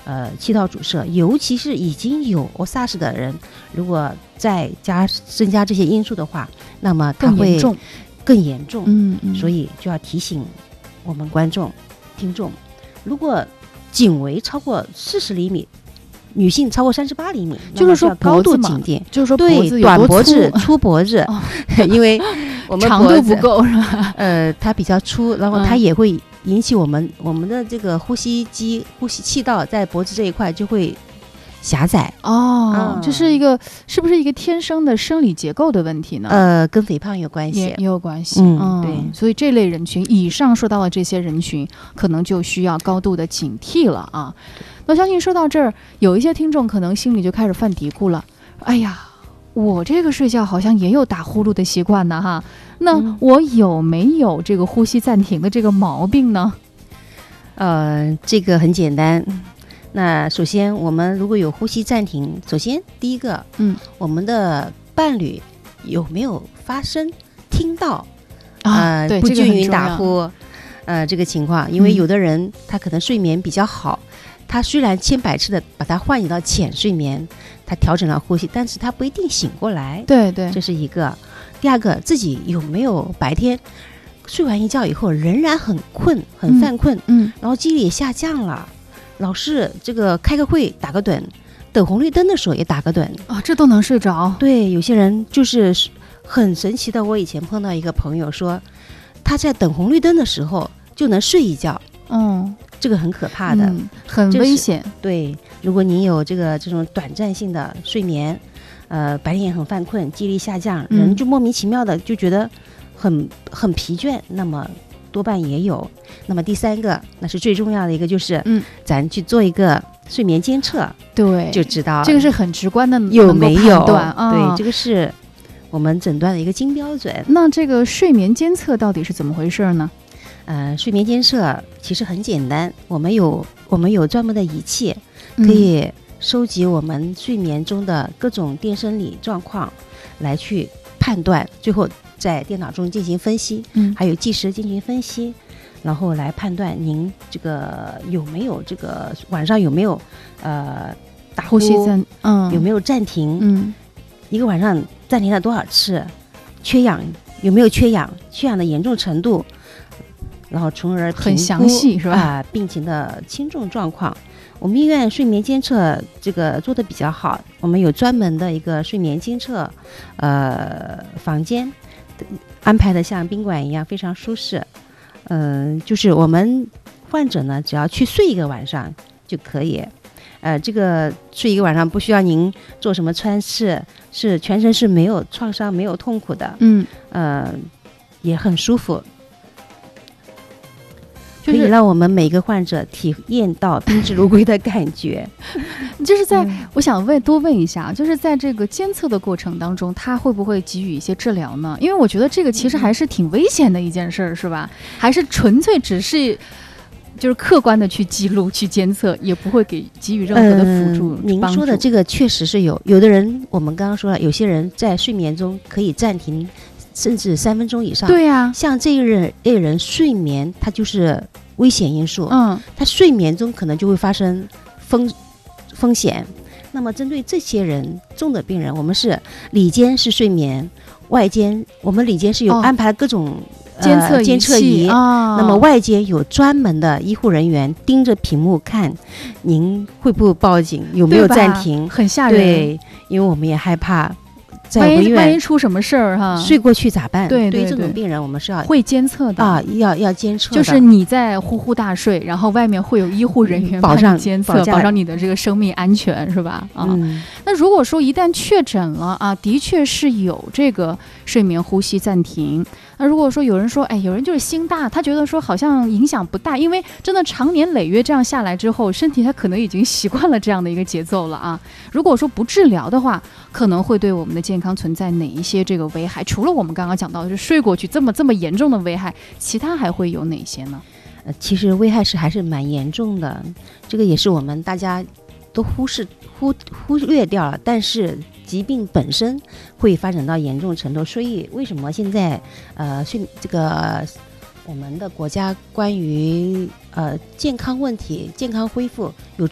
气道阻塞，尤其是已经有 OSARS 的人，如果再增加这些因素的话，那么它会更严重。所以就要提醒我们观众听众，如果颈围超过40厘米，女性超过38厘米， 就是说高度颈垫， 就是说对短脖子、粗脖子，因为我们长度不够是吧？ 它比较粗，然后它也会引起我们的这个呼吸气道在脖子这一块就会狭窄。 这是是不是一个天生的生理结构的问题呢？ 跟肥胖有关系， 也有关系。 对， 所以这类人群，以上说到的这些人群，可能就需要高度的警惕了啊。那相信说到这儿，有一些听众可能心里就开始犯嘀咕了。哎呀，我这个睡觉好像也有打呼噜的习惯呢哈，那我有没有这个呼吸暂停的这个毛病呢？ 这个很简单。那首先我们如果有呼吸暂停，首先第一个，我们的伴侣有没有发声听到对不均匀打呼这个情况？因为有的人他可能睡眠比较好，他虽然千百次的把它换移到浅睡眠，他调整了呼吸，但是他不一定醒过来。 对对， 这是一个。第二个，自己有没有白天睡完一觉以后仍然很困很犯困，然后记忆力也下降了，老是这个开个会打个盹，等红绿灯的时候也打个盹这都能睡着。 对，有些人就是很神奇的。我以前碰到一个朋友说，他在等红绿灯的时候就能睡一觉。这个很可怕的， 很危险。 对，如果你有这种短暂性的睡眠，白天也很犯困，记忆力下降，人就莫名其妙的就觉得很疲倦，那么多半也有。那么第三个，那是最重要的一个，就是咱去做一个睡眠监测， 对， 就知道这个是很直观的， 有没有判断对，这个是我们诊断的一个金标准。 那这个睡眠监测到底是怎么回事呢？ 睡眠监测其实很简单，我们有专门的仪器，可以收集我们睡眠中的各种电生理状况，来去判断，最后在电脑中进行分析，还有计时进行分析，然后来判断您这个有没有这个晚上有没有打呼吸有没有暂停，一个晚上暂停了多少次，缺氧有没有缺氧的严重程度，然后从而很详细是吧？ 病情的轻重状况。我们医院睡眠监测这个做的比较好，我们有专门的一个睡眠监测房间，安排的像宾馆一样非常舒适。就是我们患者呢，只要去睡一个晚上就可以。这个睡一个晚上不需要您做什么穿刺，是全身是没有创伤、没有痛苦的。也很舒服。可以让我们每个患者体验到宾至如归的感觉。 就是我想多问一下，就是在这个监测的过程当中，他会不会给予一些治疗呢？因为我觉得这个其实还是挺危险的一件事，是吧？还是纯粹只是就是客观的去记录、去监测，也不会给予任何的辅助。 您说的这个确实是有的人，我们刚刚说了，有些人在睡眠中可以暂停。甚至3分钟以上。 对呀， 像这类人睡眠它就是危险因素，他睡眠中可能就会发生风险。那么针对这些人重的病人，我们是里间是睡眠，外间我们里间是有安排各种监测仪，那么外间有专门的医护人员盯着屏幕看您会不会报警，有没有暂停， 很吓人。 对，因为我们也害怕万一出什么事儿哈， 睡过去咋办？ 对于这种病人我们是会监测的要监测的， 就是你在呼呼大睡，然后外面会有医护人员帮你监测，保障你的这个生命安全，是吧？那如果说一旦确诊了的确是有这个睡眠呼吸暂停。那如果说有人说，有人就是心大，他觉得说好像影响不大，因为真的长年累月这样下来之后，身体他可能已经习惯了这样的一个节奏了啊。如果说不治疗的话，可能会对我们的健康存在哪一些这个危害？除了我们刚刚讲到的是睡过去这么严重的危害，其他还会有哪些呢？ 其实危害还是蛮严重的，这个也是我们大家都忽略掉了，但是疾病本身会发展到严重程度。所以为什么现在这个我们的国家关于健康问题、健康恢复有